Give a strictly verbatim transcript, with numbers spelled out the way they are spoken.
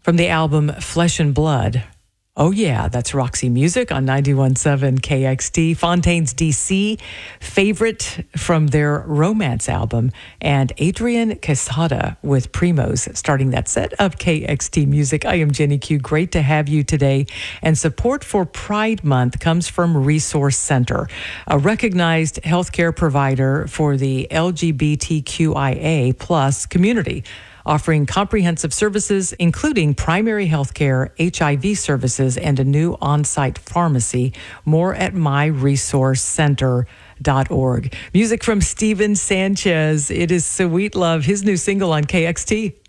From the album Flesh and Blood. Oh, yeah, that's Roxy Music on ninety-one point seven K X T. Fontaines D C, Favorite from their Romance album, and Adrian Quesada with Primos, starting that set of K X T Music. I am Jenny Q. Great to have you today. And support for Pride Month comes from Resource Center, a recognized healthcare provider for the L G B T Q I A plus community, offering comprehensive services, including primary health care, H I V services, and a new on-site pharmacy. More at my resource center dot org. Music from Steven Sanchez. It is Sweet Love, his new single on K X T.